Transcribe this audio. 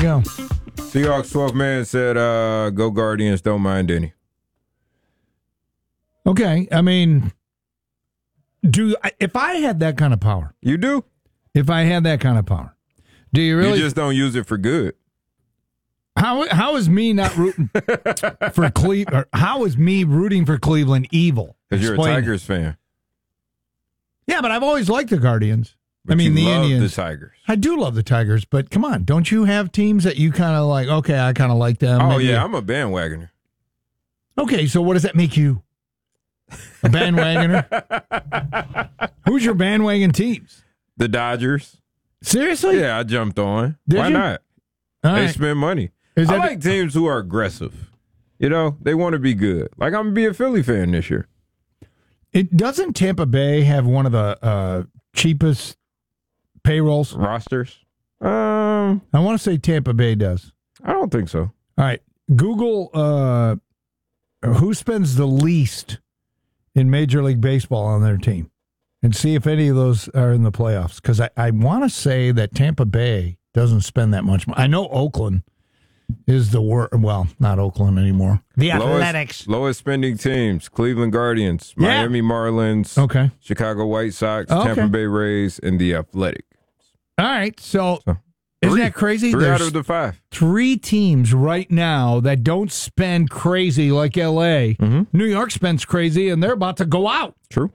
go. Seahawks 12th man said, go Guardians, don't mind any. Okay, I mean, if I had that kind of power. You do? If I had that kind of power. Do you really? You just don't use it for good. How is me not rooting for Cleveland? How is me rooting for Cleveland evil? Because you're a Tigers fan. Yeah, but I've always liked the Guardians. But I mean, you the love Indians. the Tigers. I do love the Tigers, but come on, don't you have teams that you kind of like? Okay, I kind of like them. Oh Maybe yeah, I'm a bandwagoner. Okay, so what does that make you? A bandwagoner? Who's your bandwagon teams? The Dodgers. Seriously? Yeah, I jumped on. Did Why you? not? All They right. spend money. Is I that- like teams who are aggressive. You know, they want to be good. Like, I'm going to be a Philly fan this year. It doesn't Tampa Bay have one of the cheapest payrolls? Rosters? I want to say Tampa Bay does. I don't think so. All right, Google who spends the least in Major League Baseball on their team, and see if any of those are in the playoffs. Because I want to say that Tampa Bay doesn't spend that much money. I know Oakland is the worst. Well, not Oakland anymore. The Athletics. Lowest spending teams: Cleveland Guardians, Yeah. Miami Marlins, Okay. Chicago White Sox, Okay. Tampa Bay Rays, and the Athletic. All right, so isn't that crazy? Three out There's of the 5. 3 teams right now that don't spend crazy like L.A. Mm-hmm. New York spends crazy, and they're about to go out. True.